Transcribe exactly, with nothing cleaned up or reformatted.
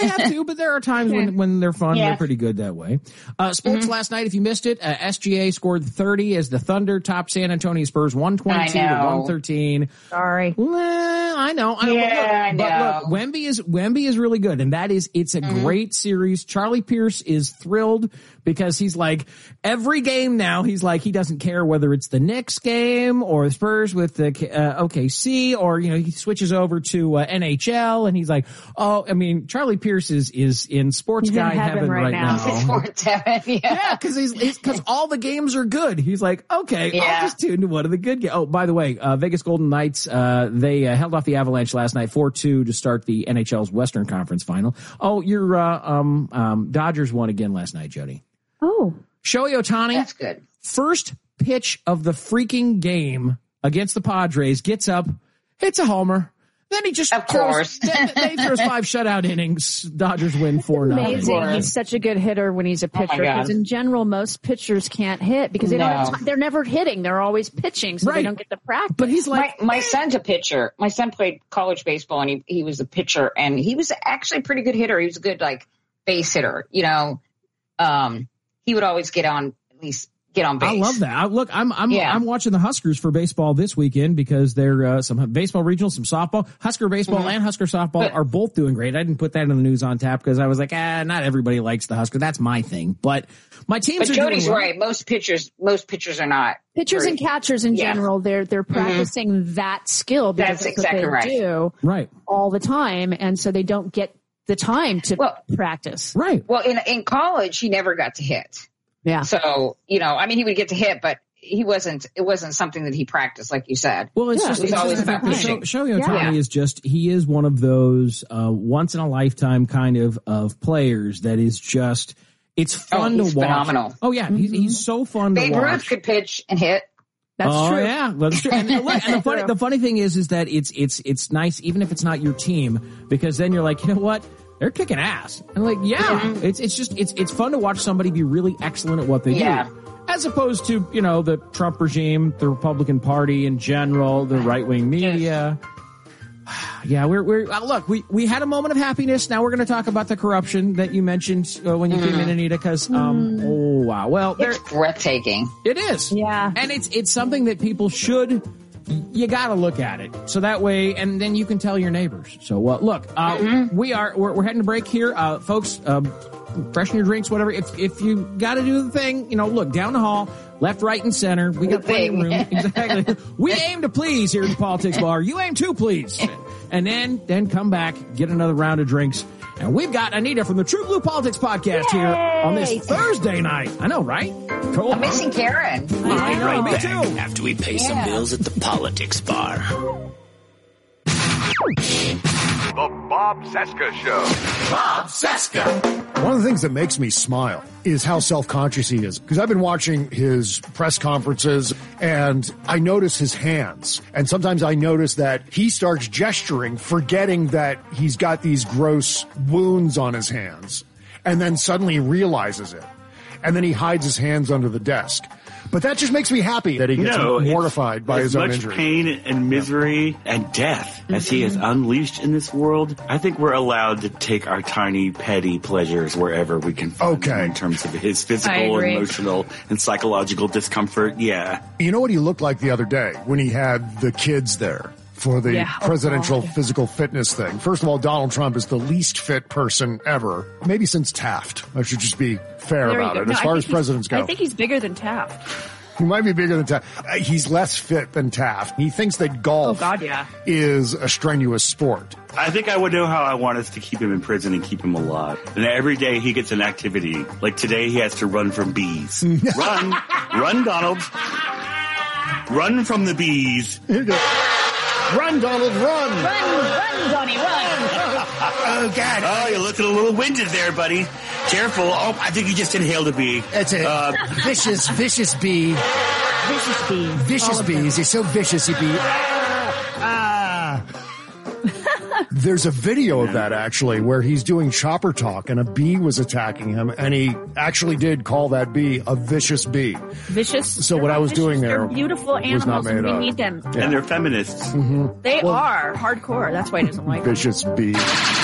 they have to, but there are times when, when they're fun. Yeah. They're pretty good that way. Uh, sports Mm-hmm. last night, if you missed it, uh, S G A scored thirty as the Thunder topped San Antonio Spurs one twenty-two to one thirteen. Sorry. Well, I know. I know. Yeah, but look, I know. but look, Wemby is, Wemby is really good. And that is, it's a Mm-hmm. great series. Charlie Pierce is thrilled because he's like, every game now, he's like, he doesn't care whether it's the Knicks game or the Spurs with the uh, O K C, or, you know, he switches over to uh, N H L and he's like, oh, I mean, Charlie Pierce is, is in sports He's in guy heaven heaven right right now. now. Sports heaven, yeah. Yeah, because he's because all the games are good. He's like, okay, Yeah. I'll just tune to one of the good games. Oh, by the way, uh, Vegas Golden Knights, uh, they uh, held off the Avalanche last night four two to start the N H L's Western Conference Final. Oh, your uh, um, um, Dodgers won again last night, Jody. Oh. Shohei Ohtani, That's good. first pitch of the freaking game against the Padres, gets up, hits a homer. Then he just Of throws, course. then, then he throws five shutout innings. Dodgers win four nothing. Amazing. He's such a good hitter when he's a pitcher. God. Because in general, most pitchers can't hit because they don't have No. time. They're never hitting. They're always pitching, so Right. they don't get to practice. But he's like, My, my son's a pitcher. My son played college baseball, and he, he was a pitcher, and he was actually a pretty good hitter. He was a good, like, base hitter. You know, um, he would always get on, at least get on base. I love that. I, look, I'm I'm Yeah. I'm watching the Huskers for baseball this weekend because they're uh, some baseball regionals, some softball. Husker baseball Mm-hmm. and Husker softball But- are both doing great. I didn't put that in the news on tap because I was like, ah, not everybody likes the Husker. That's my thing. But my teams But are Jody's doing well. right. Most pitchers, most pitchers are not. pitchers very- and catchers in Yeah. general, they're they're practicing that skill because That's that's, exactly what they right. do Right, all the time, and so they don't get the time to Well- practice. right. Well, in in college, he never got to hit. Yeah. So, you know, I mean, he would get to hit, but he wasn't, it wasn't something that he practiced, like you said. Well, it's Yeah, just it was it's always just the about fact that pitching. Sho- Shohei Ohtani Yeah. is just he is one of those uh, once in a lifetime kind of of players that is just it's fun he's to watch. phenomenal. Oh yeah, he's, he's so fun Babe to watch. Ruth could pitch and hit. That's oh, true. yeah, well, that's true. And, and look, and the funny, True. the funny thing is, is that it's it's it's nice, even if it's not your team, because then you're like, you know what? They're kicking ass. And like, yeah, Mm-hmm. it's it's just it's it's fun to watch somebody be really excellent at what they Yeah. do, as opposed to you know the Trump regime, the Republican Party in general, the right wing media. Yeah, we're we're uh, look. We we had a moment of happiness. Now we're going to talk about the corruption that you mentioned uh, when you came in, Anita. Because um, oh wow, well, there, It's breathtaking. it is. Yeah. And it's it's something that people should, you got to look at it. So that way, and then you can tell your neighbors. So, well, look, uh, Mm-hmm. we are, we're, we're heading to break here. Uh, folks, um, freshen your drinks, whatever. If, if you got to do the thing, you know, look, down the hall, left, right, and center. We got The plenty of thing. room. Exactly. We aim to please here at the Politics Bar. You aim to please. And then, then come back, get another round of drinks. And we've got Anita from the True Blue Politics Podcast here on this Thursday night. I know, right? Cool. I'm missing Karen. I know, Right me back too. after we pay some Yeah. bills at the Politics Bar. The Bob Cesca Show. Bob Cesca. One of the things that makes me smile is how self-conscious he is. Because I've been watching his press conferences and I notice his hands. And sometimes I notice that he starts gesturing, forgetting that he's got these gross wounds on his hands. And then suddenly he realizes it. And then he hides his hands under the desk. But that just makes me happy that he gets No, it's mortified by as his own much injury. pain and misery and death as he has unleashed in this world. I think we're allowed to take our tiny, petty pleasures wherever we can find Okay. them in terms of his I physical, agree. emotional, and psychological discomfort. Yeah. You know what he looked like the other day when he had the kids there for the Yeah. Oh, presidential God. physical fitness thing? First of all, Donald Trump is the least fit person ever, maybe since Taft. I should just be fair There you about go. it. No, As I far think as he's- presidents go, I think he's bigger than Taft. he might be bigger than Taft. Uh, He's less fit than Taft. He thinks that golf Oh, God, yeah. is a strenuous sport. I think I would know how I want us to keep him in prison and keep him alive. And every day he gets an activity. Like today he has to run from bees. Run. Run, Donald. Run from the bees. Run, Donald, run! Run, run, Donnie, run. Oh, God. Oh, you're looking a little winded there, buddy. Careful. Oh, I think you just inhaled a bee. That's a Uh, vicious, vicious bee. Vicious bee. Vicious All of them. bees. He's so vicious, he bee. Ah. There's a video of that actually where he's doing chopper talk and a bee was attacking him and he actually did call that bee a vicious bee. Vicious. So what They're I was vicious. doing there They're beautiful was animals, not made and we up. need them. Yeah. And they're feminists. They are hardcore. That's why he doesn't like them. Vicious bee.